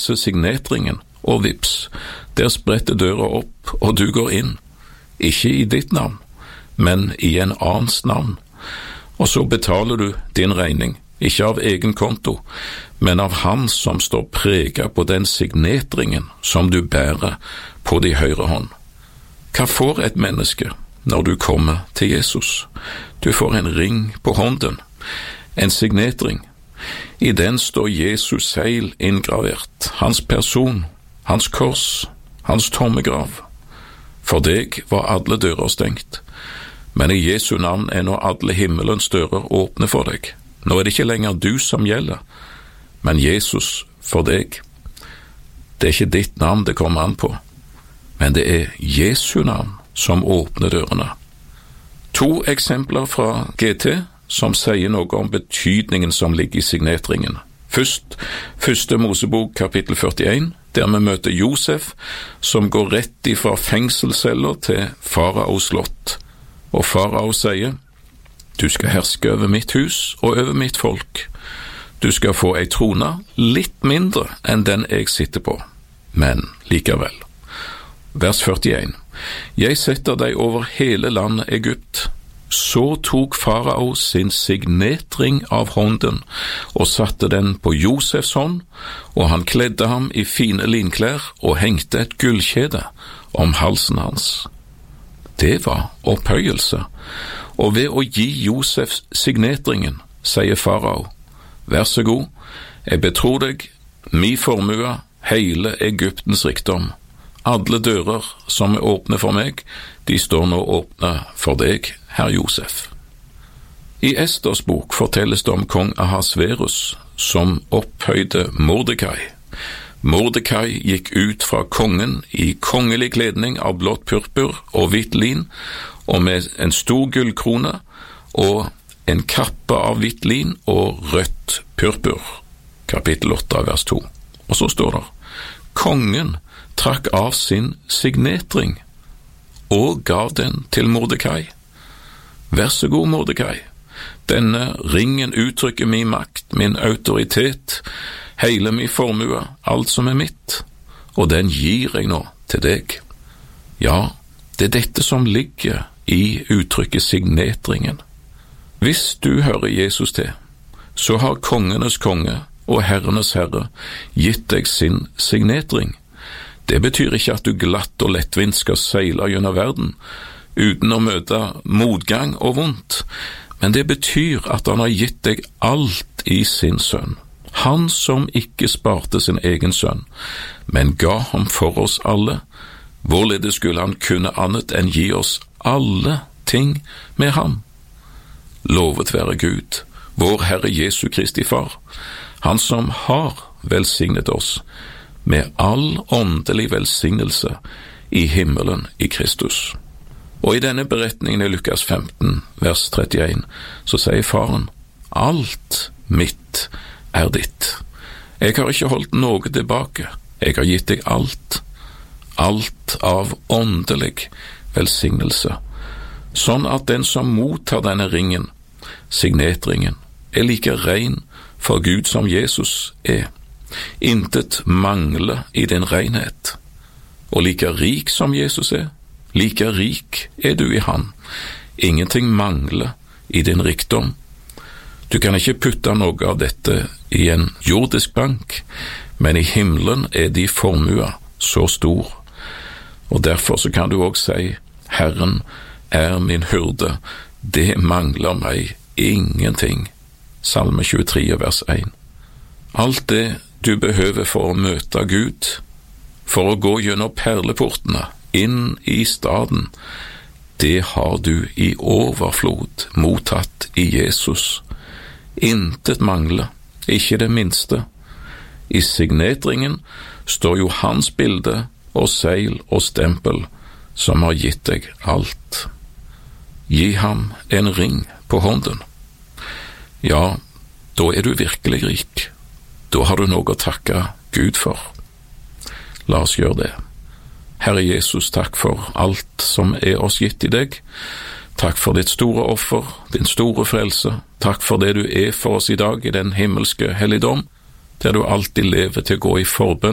signetringen, og vips, der spretter døra opp, og du går inn. Ikke i ditt navn, men i en annens navn. Og så betaler du din regning, ikke av egen konto, men av han som står preget på den signetringen som du bærer på din høyre hånd. Hva får et menneske når du kommer til Jesus? Du får en ring på hånden, en signetring. I den står Jesus seil inngravert, hans person, hans kors, hans tomme grav. For deg var alle dører stengt, men i Jesu navn er nå alle himmelens dører åpne for deg. Nå er det ikke lenger du som gjelder, men Jesus for deg. Det er ikke ditt navn det kommer an på, men det er Jesu navn som åpner dørene. 2 eksempler fra GT som sier noe om betydningen som ligger i signetringen. Først, 1. Mosebok kapittel 41, der vi møter Josef, som går rett ifra fengselsceller til Faraos slott. Og Farao sier, «Du skal herske over mitt hus og over mitt folk. Du skal få ei trone litt mindre enn den jeg sitter på, men likevel.» Vers 41. «Jeg setter deg over hele landet Egypt.» Så tok Farao sin signetring av hånden og satte den på Josefs hånd, og han kledde ham i fine linklær og hengte et gullkjede om halsen hans. Det var opphøyelse, og ved å gi Josef signetringen, sier Farao, «Vær så god, jeg betror deg mi formue, hele Egyptens rikdom. Alle dører som er åpne for meg, de står nå åpne for deg, herr Josef.» I Esters bok fortelles det om kong Ahasverus, som opphøyde Mordekai. Mordekai gikk ut fra kongen i kongelig kledning av blått purpur og hvitt lin, og med en stor gullkrone og en kappe av hvitt lin og rødt purpur. Kapittel 8, vers 2. Og så står det, kongen trakk av sin signetring og gav den til Mordekai. «Vær så god, Mordekai. Denne ringen uttrykker min makt, min autoritet, hele min formue, alt som er mitt, og den gir jeg nå til deg.» Ja, det er dette som ligger i uttrykket signetringen. Hvis du hører Jesus til, så har kongenes konge og herrenes herre gitt deg sin signetring. Det betyr ikke at du glatt og lettvint skal seile gjennom verden, uten å møte motgang og vondt, men det betyr at han har gitt deg alt i sin sønn. Han som ikke sparte sin egen sønn, men ga ham for oss alle. Hvorledes skulle han kunne annet enn gi oss alle ting med ham? Lovet være Gud, vår Herre Jesu Kristi Far, han som har velsignet oss med all åndelig velsignelse i himmelen i Kristus. Og i denne beretningen i Lukas 15, vers 31, så sier faren, alt mitt er ditt. Jeg har ikke holdt noe tilbake. Jeg har gitt deg alt. Alt av åndelig velsignelse. Sånn at den som mottar denne ringen, signetringen, er like ren for Gud som Jesus er. Intet mangler i din renhet. Og like rik som Jesus er, like rik er du i han. Ingenting mangler i din rikdom. Du kan ikke putte noe av dette i en jordisk bank, men i himmelen er de formue så stor. Og derfor så kan du også si, Herren er min hyrde, det mangler meg ingenting. Salme 23, vers 1. Alt det du behøver for å møte Gud, for å gå gjennom perleportene, inn i staden, det har du i overflod mottatt i Jesus. Intet mangler, ikke det minste. I signetringen står jo hans bilde og seil og stempel som har gitt deg alt. Gi ham en ring på hånden. Ja, da er du virkelig rik. Da har du noe å takke Gud for. La oss gjøre det. Herre Jesus, takk for alt som er oss gitt i deg. Takk for ditt store offer, din store frelse. Takk for det du er for oss i dag i den himmelske helligdom, der du alltid lever til å gå i forbønn